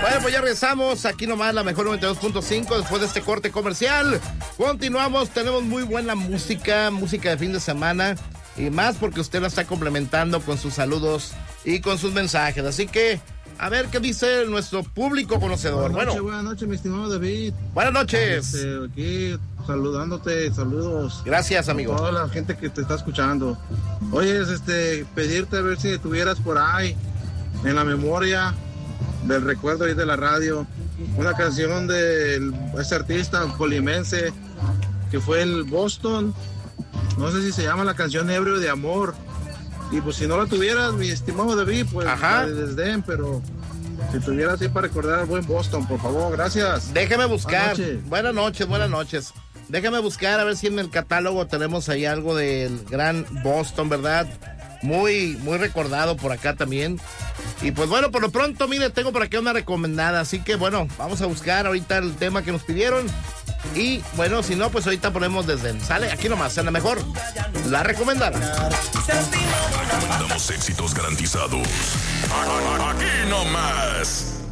Bueno, pues ya regresamos aquí nomás, la mejor 92.5, después de este corte comercial. Continuamos, tenemos muy buena música de fin de semana, y más porque usted la está complementando con sus saludos y con sus mensajes. Así que, a ver qué dice nuestro público conocedor. Buenas noches, mi estimado David. Buenas noches. Aquí saludándote, saludos. Gracias, amigo. A toda la gente que te está escuchando. Oye, pedirte a ver si tuvieras por ahí, en la memoria del recuerdo ahí de la radio, una canción de ese artista colimense que fue el Boston. No sé si se llama la canción Ebrio de Amor. Y pues si no la tuvieras, mi estimado David, pues la desdén, pero si tuvieras ahí para recordar al buen Boston, por favor, gracias. Déjeme buscar. Buenas noches. Déjame buscar a ver si en el catálogo tenemos ahí algo del gran Boston, ¿verdad? Muy recordado por acá también. Y pues bueno, por lo pronto, mire, tengo por aquí una recomendada. Así que bueno, vamos a buscar ahorita el tema que nos pidieron. Y bueno, si no, pues ahorita ponemos desde sale aquí nomás, en la mejor, la recomendada. Recomendamos éxitos garantizados. Aquí nomás.